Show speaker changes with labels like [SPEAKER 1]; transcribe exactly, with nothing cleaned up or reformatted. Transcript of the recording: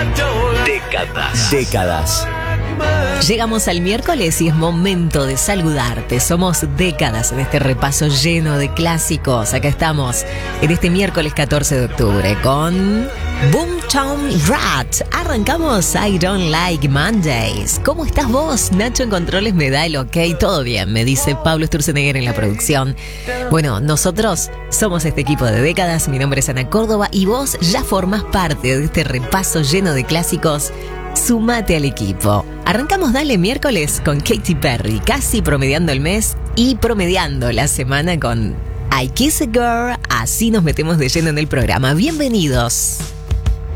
[SPEAKER 1] Décadas. Décadas.
[SPEAKER 2] Llegamos al miércoles y es momento de saludarte. Somos décadas en este repaso lleno de clásicos. Acá estamos en este miércoles catorce de octubre con Boomtown Rat. Arrancamos I Don't Like Mondays. ¿Cómo estás vos? Nacho en controles me da el ok. Todo bien, me dice Pablo Sturzenegger en la producción. Bueno, nosotros somos este equipo de décadas. Mi nombre es Ana Córdoba y vos ya formás parte de este repaso lleno de clásicos. Sumate al equipo. Arrancamos Dale miércoles con Katy Perry, casi promediando el mes y promediando la semana con I Kiss a Girl. Así nos metemos de lleno en el programa. Bienvenidos.